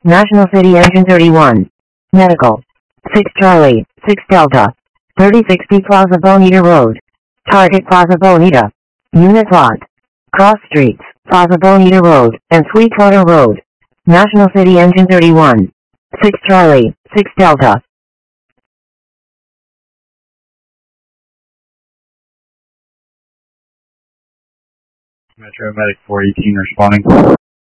National City Engine 31. Medical. 6 Charlie, 6 Delta. 3060 Plaza Bonita Road. Target Plaza Bonita. Unit lot. Cross Streets, Plaza Bonita Road, and Sweetwater Road. National City Engine 31. 6 Charlie, 6 Delta. Metro Medic 418 responding.